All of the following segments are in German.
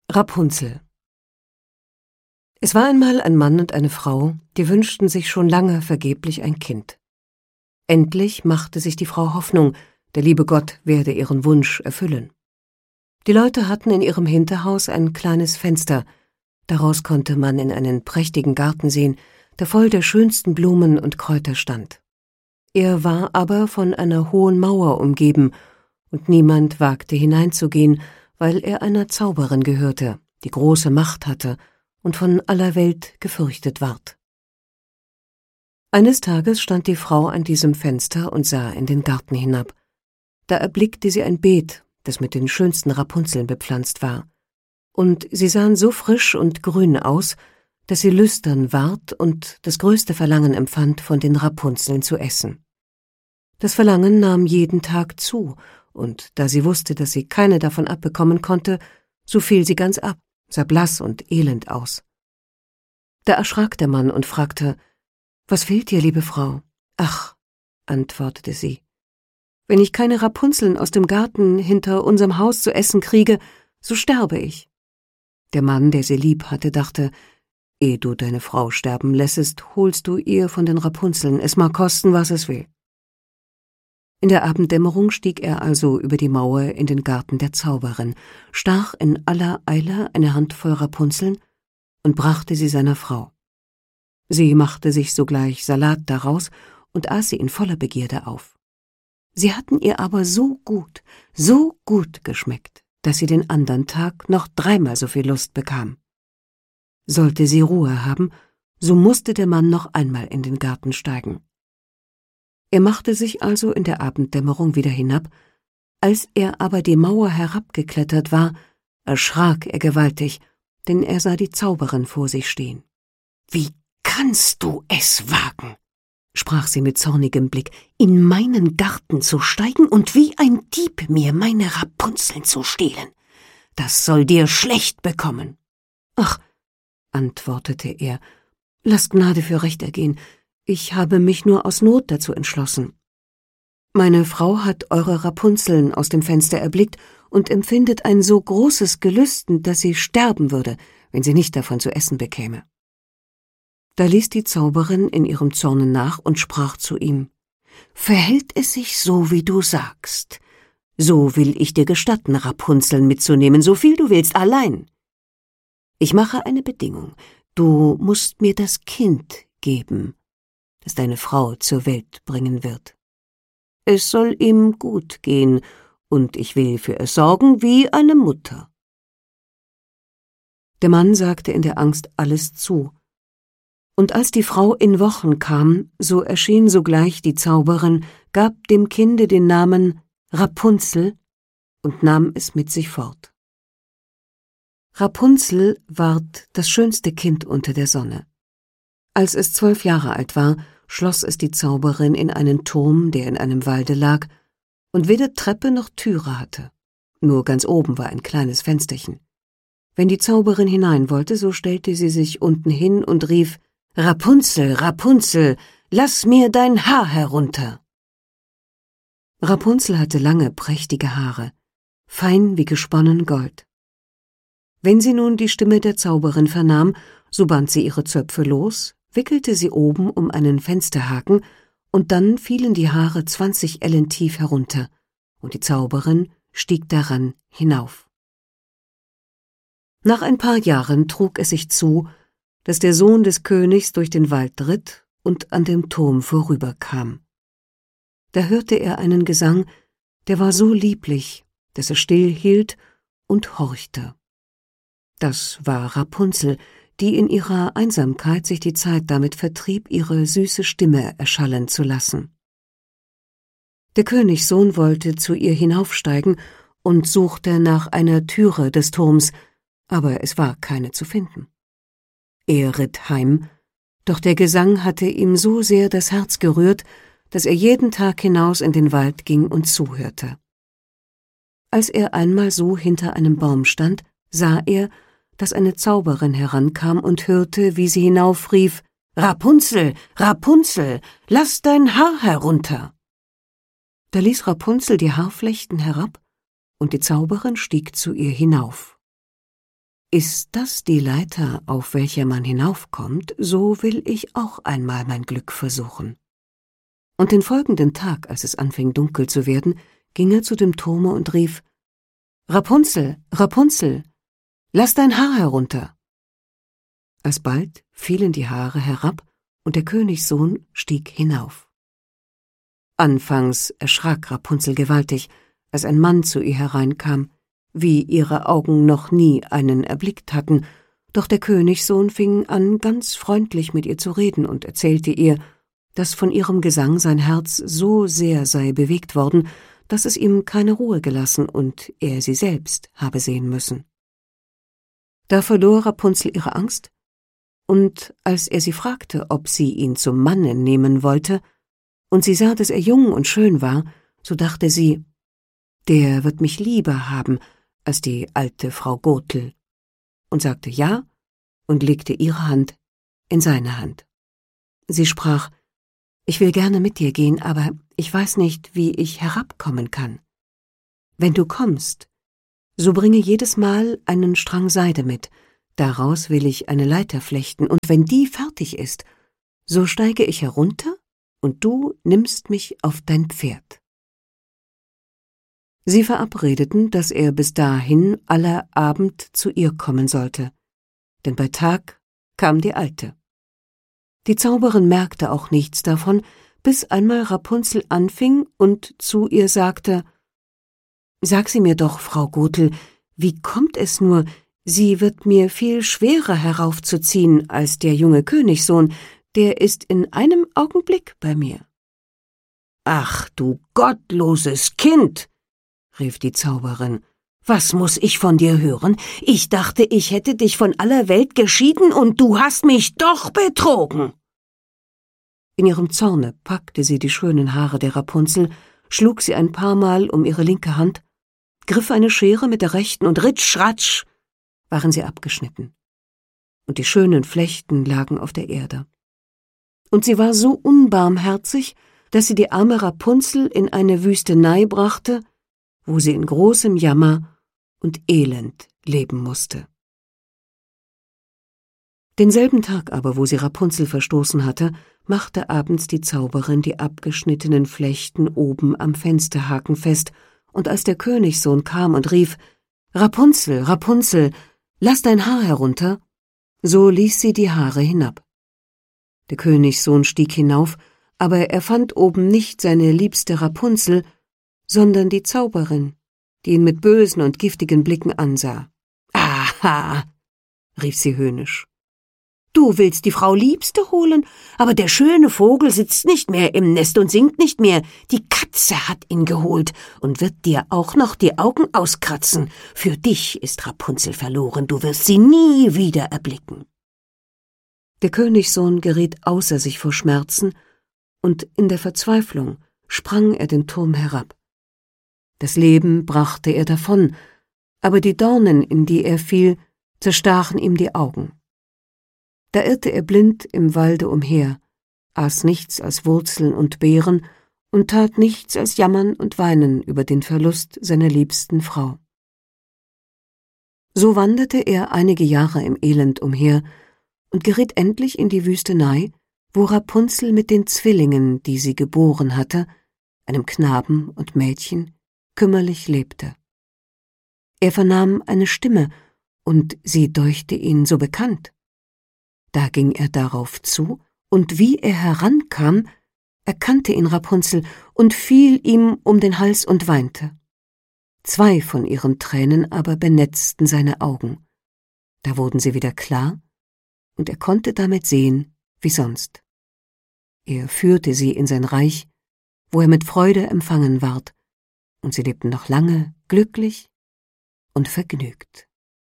Rapunzel. Es war einmal ein Mann und eine Frau, die wünschten sich schon lange vergeblich ein Kind. Endlich machte sich die Frau Hoffnung, der liebe Gott werde ihren Wunsch erfüllen. Die Leute hatten in ihrem Hinterhaus ein kleines Fenster, daraus konnte man in einen prächtigen Garten sehen, der voll der schönsten Blumen und Kräuter stand. Er war aber von einer hohen Mauer umgeben, und niemand wagte hineinzugehen, weil er einer Zauberin gehörte, die große Macht hatte und von aller Welt gefürchtet ward. Eines Tages stand die Frau an diesem Fenster und sah in den Garten hinab. Da erblickte sie ein Beet, das mit den schönsten Rapunzeln bepflanzt war. Und sie sahen so frisch und grün aus, dass sie lüstern ward und das größte Verlangen empfand, von den Rapunzeln zu essen. Das Verlangen nahm jeden Tag zu, und da sie wusste, dass sie keine davon abbekommen konnte, so fiel sie ganz ab, sah blass und elend aus. Da erschrak der Mann und fragte: »Was fehlt dir, liebe Frau?« »Ach«, antwortete sie, »wenn ich keine Rapunzeln aus dem Garten hinter unserem Haus zu essen kriege, so sterbe ich.« Der Mann, der sie lieb hatte, dachte: »Ehe du deine Frau sterben lässest, holst du ihr von den Rapunzeln, es mag kosten, was es will.« In der Abenddämmerung stieg er also über die Mauer in den Garten der Zauberin, stach in aller Eile eine Handvoll Rapunzeln und brachte sie seiner Frau. Sie machte sich sogleich Salat daraus und aß sie in voller Begierde auf. Sie hatten ihr aber so gut geschmeckt, dass sie den andern Tag noch 3-mal so viel Lust bekam. Sollte sie Ruhe haben, so musste der Mann noch einmal in den Garten steigen. Er machte sich also in der Abenddämmerung wieder hinab. Als er aber die Mauer herabgeklettert war, erschrak er gewaltig, denn er sah die Zauberin vor sich stehen. »Wie kannst du es wagen«, sprach sie mit zornigem Blick, »in meinen Garten zu steigen und wie ein Dieb mir meine Rapunzeln zu stehlen? Das soll dir schlecht bekommen.« »Ach«, antwortete er, »lasst Gnade für Recht ergehen. Ich habe mich nur aus Not dazu entschlossen. Meine Frau hat eure Rapunzeln aus dem Fenster erblickt und empfindet ein so großes Gelüsten, dass sie sterben würde, wenn sie nicht davon zu essen bekäme.« Da ließ die Zauberin in ihrem Zorne nach und sprach zu ihm: »Verhält es sich so, wie du sagst, so will ich dir gestatten, Rapunzeln mitzunehmen, so viel du willst, allein. Ich mache eine Bedingung: du musst mir das Kind geben, das deine Frau zur Welt bringen wird. Es soll ihm gut gehen, und ich will für es sorgen wie eine Mutter.« Der Mann sagte in der Angst alles zu. Und als die Frau in Wochen kam, so erschien sogleich die Zauberin, gab dem Kinde den Namen Rapunzel und nahm es mit sich fort. Rapunzel ward das schönste Kind unter der Sonne. Als es 12 Jahre alt war, schloss es die Zauberin in einen Turm, der in einem Walde lag und weder Treppe noch Türe hatte. Nur ganz oben war ein kleines Fensterchen. Wenn die Zauberin hinein wollte, so stellte sie sich unten hin und rief: »Rapunzel, Rapunzel, lass mir dein Haar herunter!« Rapunzel hatte lange, prächtige Haare, fein wie gesponnen Gold. Wenn sie nun die Stimme der Zauberin vernahm, so band sie ihre Zöpfe los, wickelte sie oben um einen Fensterhaken, und dann fielen die Haare 20 Ellen tief herunter, und die Zauberin stieg daran hinauf. Nach ein paar Jahren trug es sich zu, dass der Sohn des Königs durch den Wald ritt und an dem Turm vorüberkam. Da hörte er einen Gesang, der war so lieblich, dass er still hielt und horchte. Das war Rapunzel, die in ihrer Einsamkeit sich die Zeit damit vertrieb, ihre süße Stimme erschallen zu lassen. Der Königssohn wollte zu ihr hinaufsteigen und suchte nach einer Türe des Turms, aber es war keine zu finden. Er ritt heim, doch der Gesang hatte ihm so sehr das Herz gerührt, dass er jeden Tag hinaus in den Wald ging und zuhörte. Als er einmal so hinter einem Baum stand, sah er, dass eine Zauberin herankam und hörte, wie sie hinaufrief: »Rapunzel, Rapunzel, lass dein Haar herunter!« Da ließ Rapunzel die Haarflechten herab, und die Zauberin stieg zu ihr hinauf. »Ist das die Leiter, auf welcher man hinaufkommt, so will ich auch einmal mein Glück versuchen.« Und den folgenden Tag, als es anfing dunkel zu werden, ging er zu dem Turme und rief: »Rapunzel, Rapunzel, lass dein Haar herunter!« Alsbald fielen die Haare herab, und der Königssohn stieg hinauf. Anfangs erschrak Rapunzel gewaltig, als ein Mann zu ihr hereinkam, wie ihre Augen noch nie einen erblickt hatten, doch der Königssohn fing an, ganz freundlich mit ihr zu reden und erzählte ihr, dass von ihrem Gesang sein Herz so sehr sei bewegt worden, dass es ihm keine Ruhe gelassen und er sie selbst habe sehen müssen. Da verlor Rapunzel ihre Angst, und als er sie fragte, ob sie ihn zum Manne nehmen wollte, und sie sah, dass er jung und schön war, so dachte sie, der wird mich lieber haben als die alte Frau Gotel, und sagte ja und legte ihre Hand in seine Hand. Sie sprach: »Ich will gerne mit dir gehen, aber ich weiß nicht, wie ich herabkommen kann. Wenn du kommst, so bringe jedes Mal einen Strang Seide mit, daraus will ich eine Leiter flechten, und wenn die fertig ist, so steige ich herunter, und du nimmst mich auf dein Pferd.« Sie verabredeten, dass er bis dahin aller Abend zu ihr kommen sollte, denn bei Tag kam die Alte. Die Zauberin merkte auch nichts davon, bis einmal Rapunzel anfing und zu ihr sagte: »Sag sie mir doch, Frau Gotel, wie kommt es nur, sie wird mir viel schwerer heraufzuziehen als der junge Königssohn, der ist in einem Augenblick bei mir.« »Ach, du gottloses Kind«, rief die Zauberin, »was muß ich von dir hören? Ich dachte, ich hätte dich von aller Welt geschieden, und du hast mich doch betrogen!« In ihrem Zorne packte sie die schönen Haare der Rapunzel, schlug sie ein paar Mal um ihre linke Hand, griff eine Schere mit der rechten, und ritsch, ratsch waren sie abgeschnitten, und die schönen Flechten lagen auf der Erde. Und sie war so unbarmherzig, dass sie die arme Rapunzel in eine Wüstenei brachte, wo sie in großem Jammer und Elend leben musste. Denselben Tag aber, wo sie Rapunzel verstoßen hatte, machte abends die Zauberin die abgeschnittenen Flechten oben am Fensterhaken fest, und als der Königssohn kam und rief: »Rapunzel, Rapunzel, lass dein Haar herunter«, so ließ sie die Haare hinab. Der Königssohn stieg hinauf, aber er fand oben nicht seine liebste Rapunzel, sondern die Zauberin, die ihn mit bösen und giftigen Blicken ansah. »Aha«, rief sie höhnisch, »du willst die Frau Liebste holen, aber der schöne Vogel sitzt nicht mehr im Nest und singt nicht mehr. Die Katze hat ihn geholt und wird dir auch noch die Augen auskratzen. Für dich ist Rapunzel verloren, du wirst sie nie wieder erblicken.« Der Königssohn geriet außer sich vor Schmerzen, und in der Verzweiflung sprang er den Turm herab. Das Leben brachte er davon, aber die Dornen, in die er fiel, zerstachen ihm die Augen. Da irrte er blind im Walde umher, aß nichts als Wurzeln und Beeren und tat nichts als jammern und weinen über den Verlust seiner liebsten Frau. So wanderte er einige Jahre im Elend umher und geriet endlich in die Wüstenei, wo Rapunzel mit den Zwillingen, die sie geboren hatte, einem Knaben und Mädchen, kümmerlich lebte. Er vernahm eine Stimme, und sie deuchte ihn so bekannt. Da ging er darauf zu, und wie er herankam, erkannte ihn Rapunzel und fiel ihm um den Hals und weinte. 2 von ihren Tränen aber benetzten seine Augen. Da wurden sie wieder klar, und er konnte damit sehen, wie sonst. Er führte sie in sein Reich, wo er mit Freude empfangen ward, und sie lebten noch lange glücklich und vergnügt.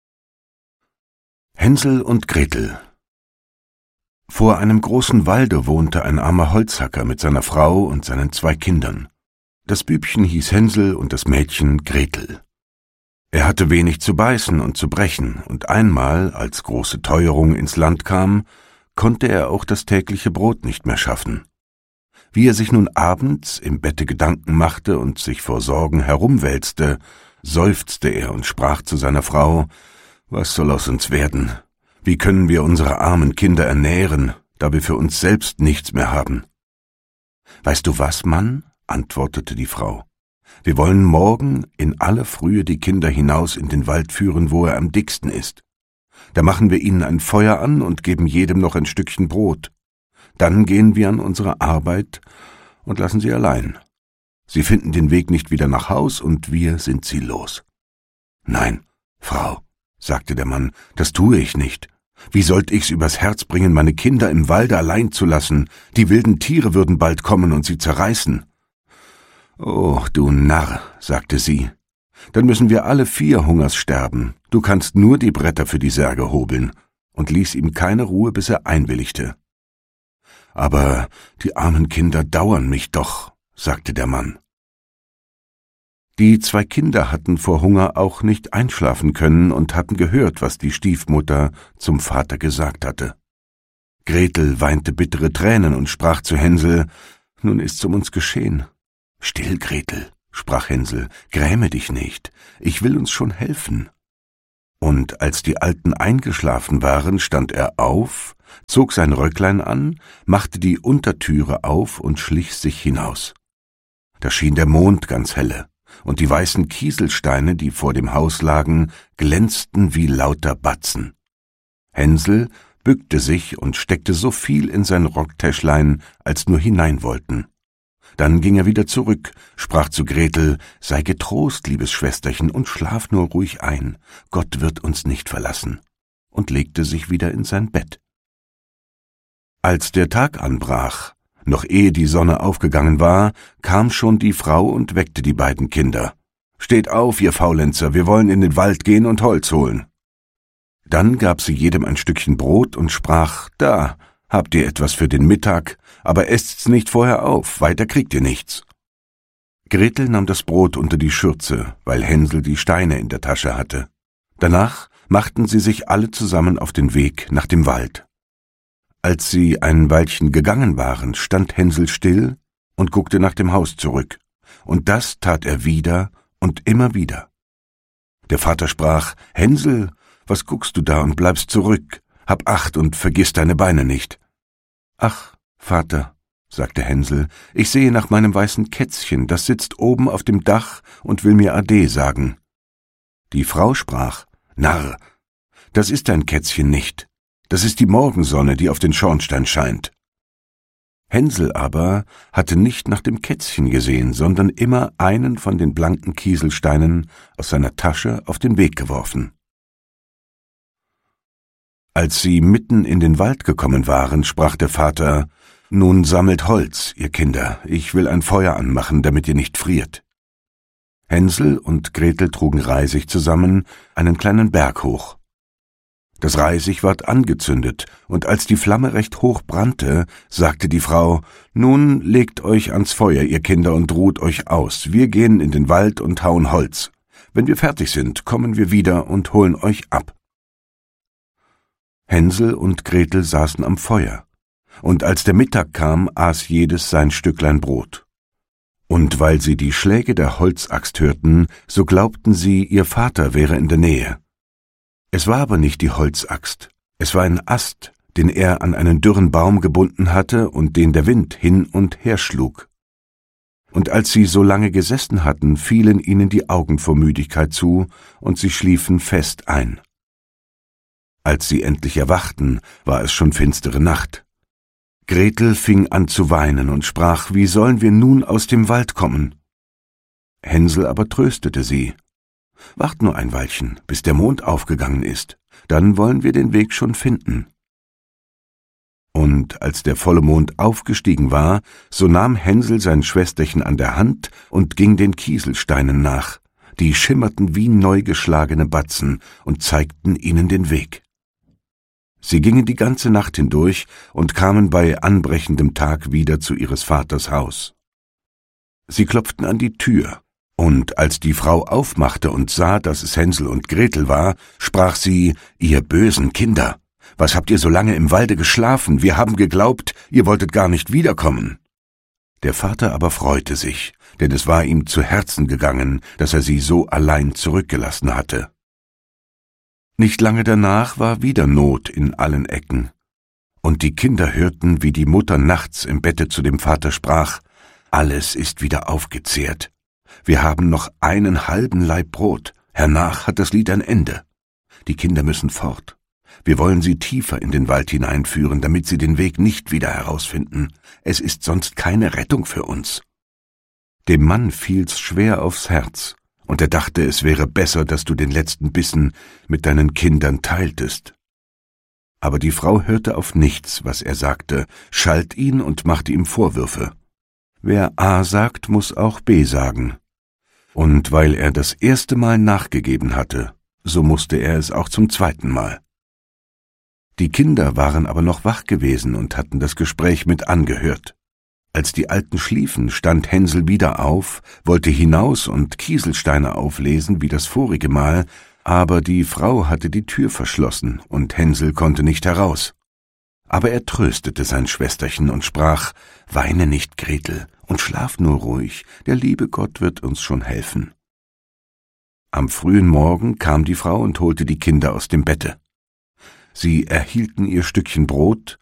Hänsel und Gretel. Vor einem großen Walde wohnte ein armer Holzhacker mit seiner Frau und seinen 2 Kindern. Das Bübchen hieß Hänsel und das Mädchen Gretel. Er hatte wenig zu beißen und zu brechen, und einmal, als große Teuerung ins Land kam, konnte er auch das tägliche Brot nicht mehr schaffen. Wie er sich nun abends im Bette Gedanken machte und sich vor Sorgen herumwälzte, seufzte er und sprach zu seiner Frau: Was soll aus uns werden? Wie können wir unsere armen Kinder ernähren, da wir für uns selbst nichts mehr haben?« »Weißt du was, Mann?«, antwortete die Frau. »Wir wollen morgen in aller Frühe die Kinder hinaus in den Wald führen, wo er am dicksten ist. Da machen wir ihnen ein Feuer an und geben jedem noch ein Stückchen Brot. Dann gehen wir an unsere Arbeit und lassen sie allein. Sie finden den Weg nicht wieder nach Haus und wir sind sie los.« »Nein, Frau«, sagte der Mann, »das tue ich nicht. Wie sollt ich's übers Herz bringen, meine Kinder im Walde allein zu lassen? Die wilden Tiere würden bald kommen und sie zerreißen.« »Oh, du Narr«, sagte sie, »dann müssen wir alle 4 Hungers sterben. Du kannst nur die Bretter für die Särge hobeln«, und ließ ihm keine Ruhe, bis er einwilligte. »Aber die armen Kinder dauern mich doch«, sagte der Mann. Die 2 Kinder hatten vor Hunger auch nicht einschlafen können und hatten gehört, was die Stiefmutter zum Vater gesagt hatte. Gretel weinte bittere Tränen und sprach zu Hänsel: »Nun ist's um uns geschehen.« »Still, Gretel«, sprach Hänsel, »gräme dich nicht, ich will uns schon helfen.« Und als die Alten eingeschlafen waren, stand er auf, zog sein Röcklein an, machte die Untertüre auf und schlich sich hinaus. Da schien der Mond ganz helle, und die weißen Kieselsteine, die vor dem Haus lagen, glänzten wie lauter Batzen. Hänsel bückte sich und steckte so viel in sein Rocktäschlein, als nur hinein wollten. Dann ging er wieder zurück, sprach zu Gretel: »Sei getrost, liebes Schwesterchen, und schlaf nur ruhig ein. Gott wird uns nicht verlassen«, und legte sich wieder in sein Bett. Als der Tag anbrach, noch ehe die Sonne aufgegangen war, kam schon die Frau und weckte die beiden Kinder. »Steht auf, ihr Faulenzer, wir wollen in den Wald gehen und Holz holen.« Dann gab sie jedem ein Stückchen Brot und sprach: »Da, habt ihr etwas für den Mittag, aber esst's nicht vorher auf, weiter kriegt ihr nichts.« Gretel nahm das Brot unter die Schürze, weil Hänsel die Steine in der Tasche hatte. Danach machten sie sich alle zusammen auf den Weg nach dem Wald. Als sie ein Weilchen gegangen waren, stand Hänsel still und guckte nach dem Haus zurück, und das tat er wieder und immer wieder. Der Vater sprach: »Hänsel, was guckst du da und bleibst zurück? Hab Acht und vergiss deine Beine nicht.« »Ach, Vater«, sagte Hänsel, »ich sehe nach meinem weißen Kätzchen, das sitzt oben auf dem Dach und will mir Ade sagen.« Die Frau sprach: »Narr, das ist dein Kätzchen nicht, das ist die Morgensonne, die auf den Schornstein scheint.« Hänsel aber hatte nicht nach dem Kätzchen gesehen, sondern immer einen von den blanken Kieselsteinen aus seiner Tasche auf den Weg geworfen. Als sie mitten in den Wald gekommen waren, sprach der Vater: »Nun sammelt Holz, ihr Kinder, ich will ein Feuer anmachen, damit ihr nicht friert.« Hänsel und Gretel trugen Reisig zusammen einen kleinen Berg hoch. Das Reisig ward angezündet, und als die Flamme recht hoch brannte, sagte die Frau: »Nun legt euch ans Feuer, ihr Kinder, und ruht euch aus. Wir gehen in den Wald und hauen Holz. Wenn wir fertig sind, kommen wir wieder und holen euch ab.« Hänsel und Gretel saßen am Feuer, und als der Mittag kam, aß jedes sein Stücklein Brot. Und weil sie die Schläge der Holzaxt hörten, so glaubten sie, ihr Vater wäre in der Nähe. Es war aber nicht die Holzaxt, es war ein Ast, den er an einen dürren Baum gebunden hatte und den der Wind hin und her schlug. Und als sie so lange gesessen hatten, fielen ihnen die Augen vor Müdigkeit zu, und sie schliefen fest ein. Als sie endlich erwachten, war es schon finstere Nacht. Gretel fing an zu weinen und sprach: »Wie sollen wir nun aus dem Wald kommen?« Hänsel aber tröstete sie: »Wart nur ein Weilchen, bis der Mond aufgegangen ist, dann wollen wir den Weg schon finden.« Und als der volle Mond aufgestiegen war, so nahm Hänsel sein Schwesterchen an der Hand und ging den Kieselsteinen nach, die schimmerten wie neu geschlagene Batzen und zeigten ihnen den Weg. Sie gingen die ganze Nacht hindurch und kamen bei anbrechendem Tag wieder zu ihres Vaters Haus. Sie klopften an die Tür, und als die Frau aufmachte und sah, dass es Hänsel und Gretel war, sprach sie: »Ihr bösen Kinder, was habt ihr so lange im Walde geschlafen? Wir haben geglaubt, ihr wolltet gar nicht wiederkommen.« Der Vater aber freute sich, denn es war ihm zu Herzen gegangen, dass er sie so allein zurückgelassen hatte. Nicht lange danach war wieder Not in allen Ecken. Und die Kinder hörten, wie die Mutter nachts im Bette zu dem Vater sprach: »Alles ist wieder aufgezehrt. Wir haben noch einen halben Laib Brot. Hernach hat das Lied ein Ende. Die Kinder müssen fort. Wir wollen sie tiefer in den Wald hineinführen, damit sie den Weg nicht wieder herausfinden. Es ist sonst keine Rettung für uns.« Dem Mann fiel's schwer aufs Herz, und er dachte, es wäre besser, dass du den letzten Bissen mit deinen Kindern teiltest. Aber die Frau hörte auf nichts, was er sagte, schalt ihn und machte ihm Vorwürfe. Wer A sagt, muss auch B sagen. Und weil er das erste Mal nachgegeben hatte, so musste er es auch zum zweiten Mal. Die Kinder waren aber noch wach gewesen und hatten das Gespräch mit angehört. Als die Alten schliefen, stand Hänsel wieder auf, wollte hinaus und Kieselsteine auflesen wie das vorige Mal, aber die Frau hatte die Tür verschlossen und Hänsel konnte nicht heraus. Aber er tröstete sein Schwesterchen und sprach: »Weine nicht, Gretel, und schlaf nur ruhig, der liebe Gott wird uns schon helfen.« Am frühen Morgen kam die Frau und holte die Kinder aus dem Bette. Sie erhielten ihr Stückchen Brot,